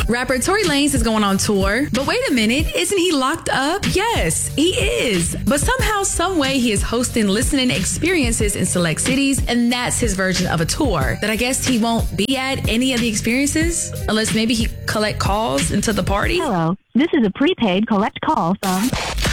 Rapper Tory Lanez is going on tour. But wait a minute, isn't he locked up? Yes, he is. But somehow, some way, he is hosting listening experiences in select cities, and that's his version of a tour. That I guess he won't be at any of the experiences, unless maybe he collect calls into the party. Hello, this is a prepaid collect call from...